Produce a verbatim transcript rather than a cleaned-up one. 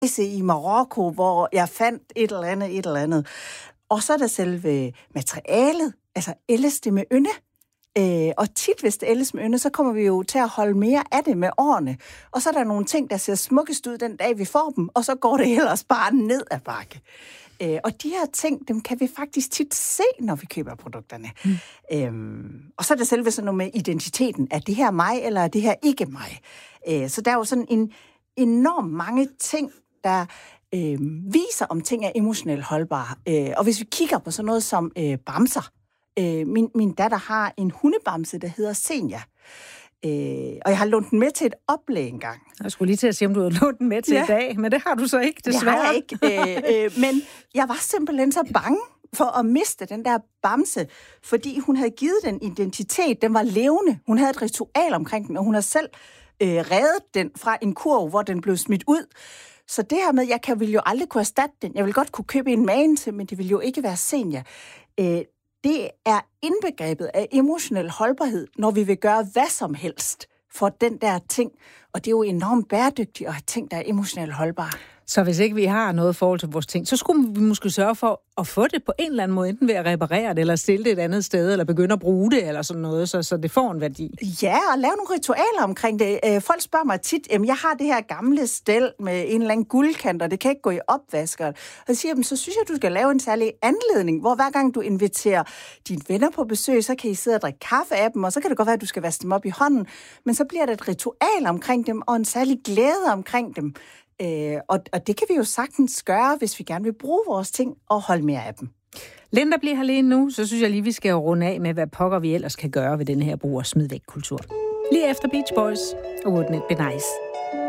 rejse i Marokko, hvor jeg fandt et eller andet, et eller andet. Og så er der selve materialet, altså ældes det med ynde. Øh, og tit, hvis det ældes med ynde, så kommer vi jo til at holde mere af det med årene. Og så er der nogle ting, der ser smukkest ud den dag, vi får dem, og så går det ellers bare ned ad bakke. Øh, og de her ting, dem kan vi faktisk tit se, når vi køber produkterne. Mm. Øhm, og så er det selve sådan noget med identiteten. Er det her mig, eller er det her ikke mig? Øh, så der er jo sådan en enormt mange ting, der øh, viser, om ting er emotionelt holdbare. Øh, og hvis vi kigger på sådan noget som øh, bamser. Øh, min, min datter har en hundebamse, der hedder Senja. Øh, og jeg har lånt den med til et oplæg engang. Jeg skulle lige til at sige, om du har lånt den med til ja. i dag, men det har du så ikke, desværre. Det har jeg ikke, øh, øh, men jeg var simpelthen så bange for at miste den der bamse, fordi hun havde givet den identitet, den var levende. Hun havde et ritual omkring den, og hun har selv øh, reddet den fra en kurv, hvor den blev smidt ud. Så det her med, jeg kan, ville jo aldrig kunne erstatte den. Jeg ville godt kunne købe en magen til, men det ville jo ikke være Senja. Øh, Det er indbegrebet af emotionel holdbarhed, når vi vil gøre hvad som helst for den der ting. Og det er jo enormt bæredygtigt at have ting, der er emotionelt holdbare. Så hvis ikke vi har noget forhold til vores ting, så skulle vi måske sørge for at få det på en eller anden måde, enten ved at reparere det, eller stille det et andet sted, eller begynde at bruge det, eller sådan noget, så, så det får en værdi. Ja, og lave nogle ritualer omkring det. Folk spørger mig tit, jamen jeg har det her gamle stel med en eller anden guldkant, og det kan ikke gå i opvasker. Og så siger jeg, så synes jeg, du skal lave en særlig anledning, hvor hver gang du inviterer dine venner på besøg, så kan I sidde og drikke kaffe af dem, og så kan det godt være, at du skal vaske dem op i hånden. Men så bliver der et ritual omkring dem, og en særlig glæde omkring dem. Øh, og, og det kan vi jo sagtens gøre, hvis vi gerne vil bruge vores ting og holde mere af dem. Linda bliver her lige nu, så synes jeg lige, vi skal runde af med, hvad pokker vi ellers kan gøre ved den her brug- og smid væk-kultur. Lige efter Beach Boys og Wouldn't It Be Nice.